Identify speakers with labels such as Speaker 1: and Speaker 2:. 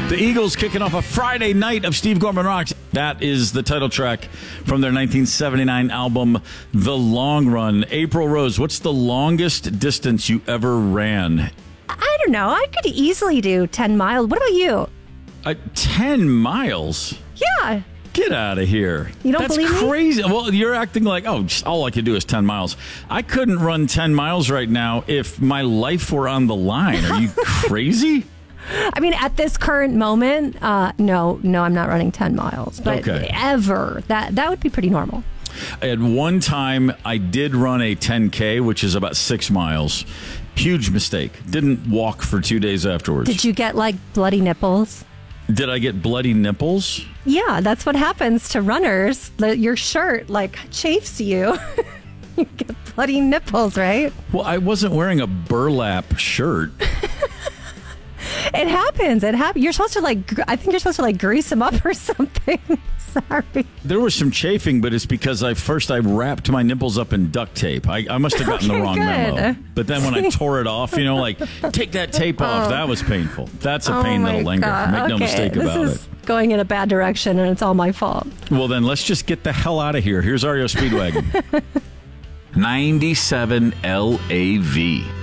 Speaker 1: The Eagles kicking off a Friday night of Steve Gorman Rocks. That is the title track from their 1979 album, The Long Run. April Rose, what's the longest distance you ever ran?
Speaker 2: I don't know. I could easily do 10 miles. What about you?
Speaker 1: 10 miles?
Speaker 2: Yeah.
Speaker 1: Get out of here.
Speaker 2: You don't believe me?
Speaker 1: That's crazy. Well, you're acting like, just all I could do is 10 miles. I couldn't run 10 miles right now if my life were on the line. Are you crazy?
Speaker 2: I mean, at this current moment, no, I'm not running 10 miles. But ever, that would be pretty normal.
Speaker 1: At one time, I did run a 10K, which is about 6 miles. Huge mistake. Didn't walk for 2 days afterwards.
Speaker 2: Did you get, like, bloody nipples?
Speaker 1: Did I get bloody nipples?
Speaker 2: Yeah, that's what happens to runners. Your shirt, like, chafes you. You get bloody nipples, right?
Speaker 1: Well, I wasn't wearing a burlap shirt.
Speaker 2: It happens. You're supposed to, I think you're supposed to, grease them up or something. Sorry.
Speaker 1: There was some chafing, but it's because I wrapped my nipples up in duct tape. I must have gotten the wrong memo. But then when I tore it off, take that tape off. That was painful. That's a pain that'll linger.
Speaker 2: God.
Speaker 1: Make no mistake about
Speaker 2: this is going in a bad direction, and it's all my fault.
Speaker 1: Well, then let's just get the hell out of here. Here's REO Speedwagon. 97 LAV.